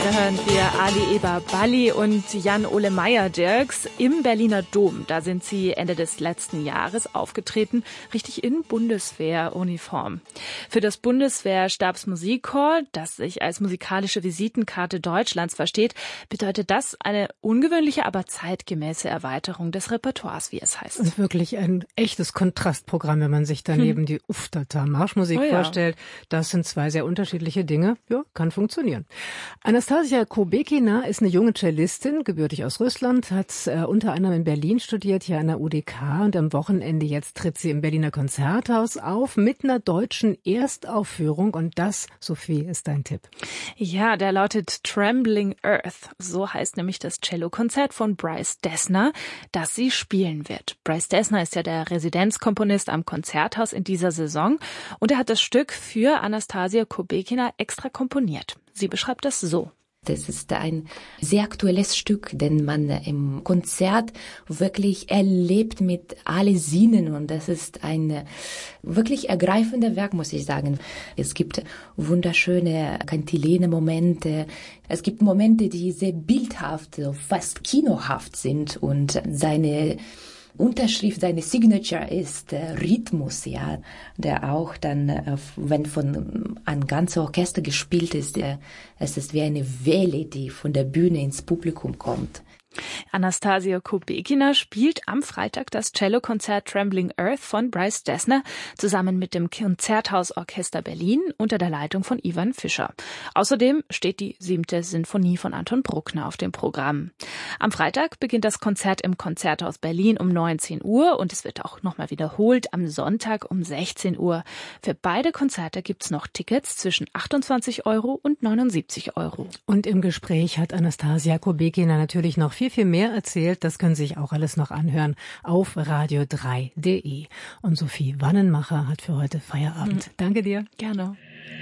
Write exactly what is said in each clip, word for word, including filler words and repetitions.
da hören wir Ali Eber Balli und Jan-Ole Meyer-Dirks im Berliner Dom. Da sind sie Ende des letzten Jahres aufgetreten, richtig in Bundeswehruniform. Für das Bundeswehr-Stabsmusikchor, das sich als musikalische Visitenkarte Deutschlands versteht, bedeutet das eine ungewöhnliche, aber zeitgemäße Erweiterung des Repertoires, wie es heißt. Und wirklich ein echtes Kontrastprogramm, wenn man sich daneben hm. die Uftata Marschmusik oh ja. vorstellt. Das sind zwei sehr unterschiedliche Dinge. Ja, kann funktionieren. Anastasia Kubekina ist eine junge Cellistin, gebürtig aus Russland, hat äh, unter anderem in Berlin studiert, hier an der U D K, und am Wochenende jetzt tritt sie im Berliner Konzerthaus auf mit einer deutschen Erstaufführung, und das, Sophie, ist dein Tipp. Ja, der lautet Trembling Earth. So heißt nämlich das Cellokonzert von Bryce Dessner, das sie spielen wird. Bryce Dessner ist ja der Residenzkomponist am Konzerthaus in dieser Saison, und er hat das Stück für Anastasia Kubekina extra komponiert. Sie beschreibt das so. Das ist ein sehr aktuelles Stück, den man im Konzert wirklich erlebt mit allen Sinnen, und das ist ein wirklich ergreifendes Werk, muss ich sagen. Es gibt wunderschöne Kantilene-Momente, es gibt Momente, die sehr bildhaft, fast kinohaft sind, und seine Unterschrift, seine Signature ist äh, Rhythmus, ja, der auch dann, äh, wenn von ein ganzes Orchester gespielt ist, äh, es ist wie eine Welle, die von der Bühne ins Publikum kommt. Anastasia Kubekina spielt am Freitag das Cellokonzert Trembling Earth von Bryce Dessner zusammen mit dem Konzerthausorchester Berlin unter der Leitung von Ivan Fischer. Außerdem steht die siebte Sinfonie von Anton Bruckner auf dem Programm. Am Freitag beginnt das Konzert im Konzerthaus Berlin um neunzehn Uhr, und es wird auch nochmal wiederholt am Sonntag um sechzehn Uhr. Für beide Konzerte gibt's noch Tickets zwischen achtundzwanzig Euro und neunundsiebzig Euro. Und im Gespräch hat Anastasia Kubekina natürlich noch viel, viel mehr erzählt. Das können Sie sich auch alles noch anhören auf radio drei punkt de. Und Sophie Wannenmacher hat für heute Feierabend. Mhm. Danke dir. Gerne.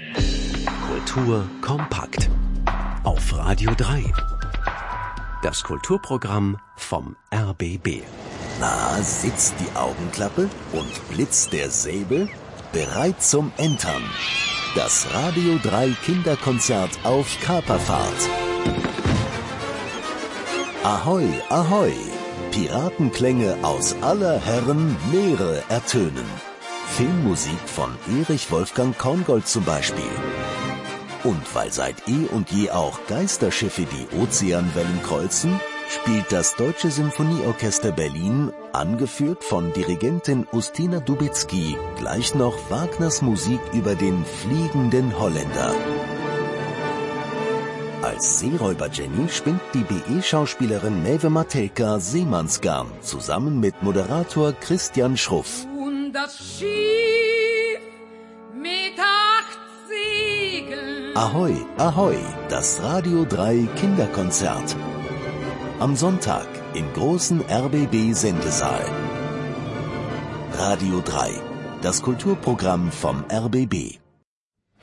Kultur kompakt auf Radio drei. Das Kulturprogramm vom R B B. Na, sitzt die Augenklappe und blitzt der Säbel? Bereit zum Entern. Das Radio drei Kinderkonzert auf Kaperfahrt. Ahoi, ahoi! Piratenklänge aus aller Herren Meere ertönen. Filmmusik von Erich Wolfgang Korngold zum Beispiel. Und weil seit eh und je auch Geisterschiffe die Ozeanwellen kreuzen, spielt das Deutsche Symphonieorchester Berlin, angeführt von Dirigentin Ustina Dubicki, gleich noch Wagners Musik über den fliegenden Holländer. Als Seeräuber-Jenny spinnt die B E-Schauspielerin Maeve Matelka Seemannsgarn zusammen mit Moderator Christian Schruff. Und das Schiff mit acht Segeln. Ahoi, ahoi, das Radio drei Kinderkonzert. Am Sonntag im großen R B B-Sendesaal. Radio drei, das Kulturprogramm vom R B B.